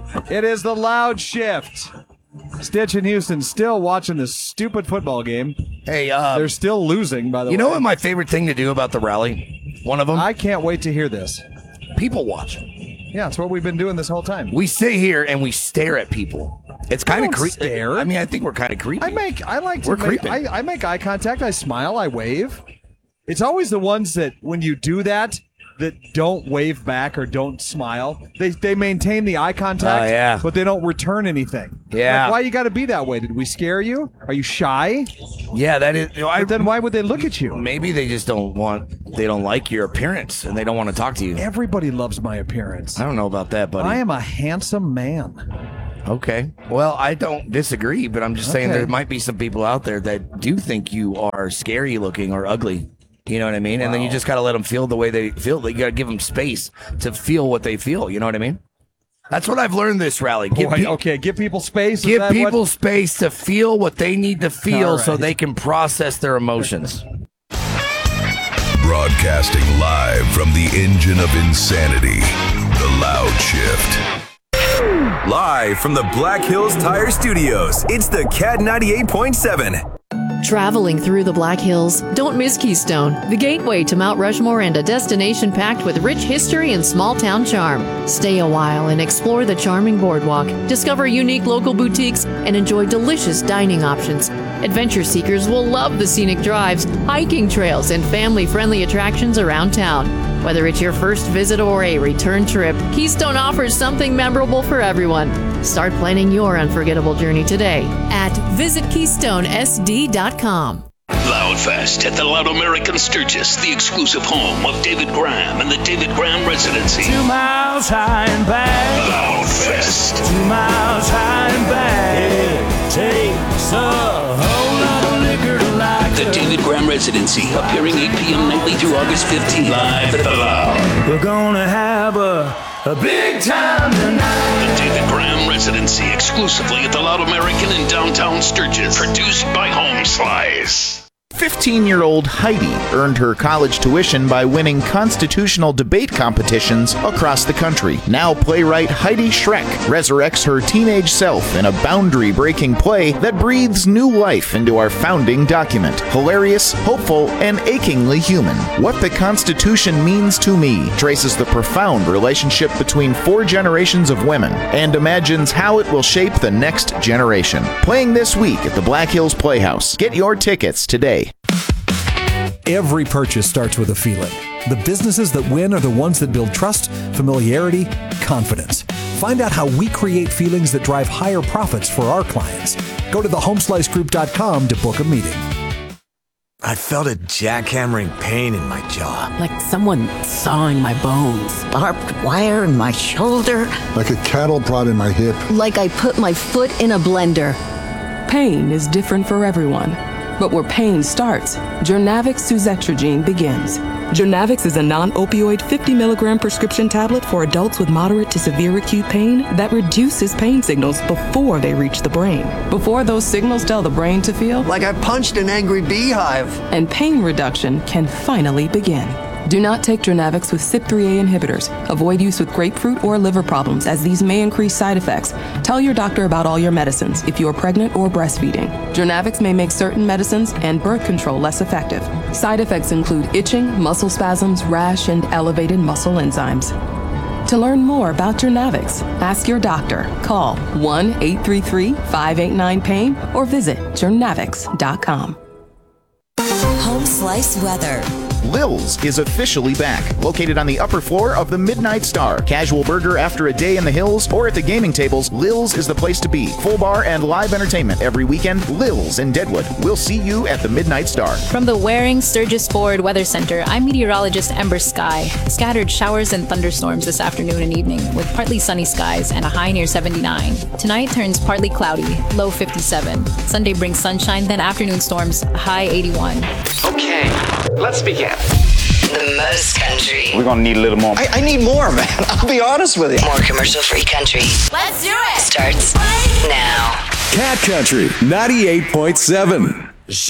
It is the Loud Shift. Stitch and Houston still watching this stupid football game. Hey, they're still losing, by the way. You know what my favorite thing to do about the rally? One of them? I can't wait to hear this. People watch. Yeah, it's what we've been doing this whole time. We sit here and we stare at people. It's kind of creepy. Stare. I mean, I think we're kind of creepy. I make eye contact. I smile. I wave. It's always the ones that when you do that don't wave back or don't smile. They maintain the eye contact, but they don't return anything. Yeah. Like, why you got to be that way? Did we scare you? Are you shy? Yeah, that is. Then why would they look at you? Maybe they just don't like your appearance and they don't want to talk to you. Everybody loves my appearance. I don't know about that, buddy. I am a handsome man. Okay. Well, I don't disagree, but I'm just saying there might be some people out there that do think you are scary looking or ugly. You know what I mean? And then you just got to let them feel the way they feel. You got to give them space to feel what they feel. You know what I mean? That's what I've learned this rally. Give people space. Give people space to feel what they need to feel so they can process their emotions. Broadcasting live from the engine of insanity, the Loud Shift. Live from the Black Hills Tire Studios, it's the Cat 98.7. Traveling through the Black Hills, don't miss Keystone, the gateway to Mount Rushmore and a destination packed with rich history and small-town charm. Stay a while and explore the charming boardwalk, discover unique local boutiques, and enjoy delicious dining options. Adventure seekers will love the scenic drives, hiking trails, and family-friendly attractions around town. Whether it's your first visit or a return trip, Keystone offers something memorable for everyone. Start planning your unforgettable journey today at visitkeystonesd.com. Loudfest at the Loud American Sturgis, the exclusive home of David Graham and the David Graham Residency. 2 miles high and back. Loudfest. 2 miles high and back. It takes a whole lot of liquor to like The David Graham Residency, appearing 8 p.m. nightly through August 15th. Live at the Loud. We're gonna have a big time tonight. The David Graham Residency, exclusively at the Loud American in downtown Sturgis. Produced by Home Slice. 15-year-old Heidi earned her college tuition by winning constitutional debate competitions across the country. Now playwright Heidi Schreck resurrects her teenage self in a boundary-breaking play that breathes new life into our founding document. Hilarious, hopeful, and achingly human. What the Constitution Means to Me traces the profound relationship between 4 generations of women and imagines how it will shape the next generation. Playing this week at the Black Hills Playhouse. Get your tickets today. Every purchase starts with a feeling. The businesses that win are the ones that build trust, familiarity, confidence. Find out how we create feelings that drive higher profits for our clients. Go to thehomeslicegroup.com to book a meeting. I felt a jackhammering pain in my jaw. Like someone sawing my bones. Barbed wire in my shoulder. Like a cattle prod in my hip. Like I put my foot in a blender. Pain is different for everyone. But where pain starts, Journavx suzetrigine begins. Journavx is a non-opioid 50 milligram prescription tablet for adults with moderate to severe acute pain that reduces pain signals before they reach the brain. Before those signals tell the brain to feel like I punched an angry beehive. And pain reduction can finally begin. Do not take Journavx with CYP3A inhibitors. Avoid use with grapefruit or liver problems, as these may increase side effects. Tell your doctor about all your medicines if you are pregnant or breastfeeding. Journavx may make certain medicines and birth control less effective. Side effects include itching, muscle spasms, rash, and elevated muscle enzymes. To learn more about Journavx, ask your doctor. Call 1-833-589-PAIN or visit journavx.com. Home Slice Weather. Lil's is officially back. Located on the upper floor of the Midnight Star. Casual burger after a day in the hills or at the gaming tables, Lil's is the place to be. Full bar and live entertainment every weekend. Lil's in Deadwood. We'll see you at the Midnight Star. From the Waring Sturgis Forward Weather Center, I'm meteorologist Ember Sky. Scattered showers and thunderstorms this afternoon and evening with partly sunny skies and a high near 79. Tonight turns partly cloudy, low 57. Sunday brings sunshine, then afternoon storms, high 81. Okay, let's begin. The most country. We're gonna need a little more. I need more, man. I'll be honest with you. More commercial-free country. Let's do it. Starts now. Cat Country 98.7.